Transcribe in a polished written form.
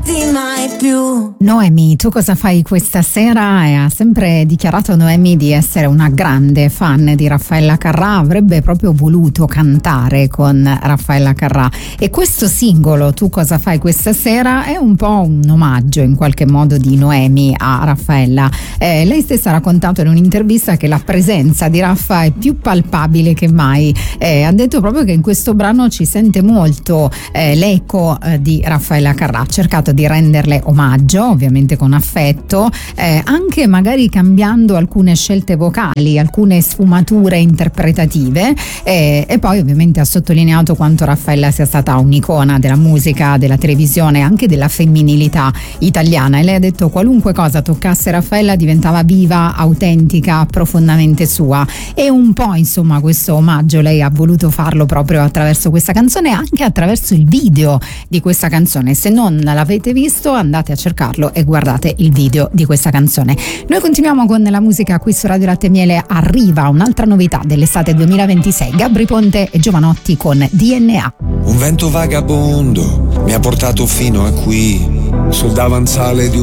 lasciarti mai più. Noemi, tu cosa fai questa sera? E ha sempre dichiarato Noemi di essere una grande fan di Raffaella Carrà, avrebbe proprio voluto cantare con Raffaella Carrà, e questo singolo Tu cosa fai questa sera è un po' un omaggio in qualche modo di Noemi a Raffaella. Lei stessa ha raccontato in un'intervista che la presenza di Raffa è più palpabile che mai. Ha detto proprio che in questo brano ci sente molto l'eco di Raffaella Carrà. Ha cercato di renderle omaggio, ovviamente con affetto, anche magari cambiando alcune scelte vocali, alcune sfumature interpretative, e poi ovviamente ha sottolineato quanto Raffaella sia stata un'icona della musica, della televisione, anche della femminilità italiana, e lei ha detto qualunque cosa toccasse Raffaella diventava viva, autentica, profondamente sua, e un po' insomma questo omaggio lei ha voluto farlo proprio attraverso questa canzone, anche attraverso il video di questa canzone. Se non l'avete visto andate a cercarlo e guardate il video di questa canzone. Noi continuiamo con la musica qui su Radio Latte e Miele. Arriva un'altra novità dell'estate 2026, Gabry Ponte e Giovanotti con DNA. Un vento vagabondo mi ha portato fino a qui, sul davanzale di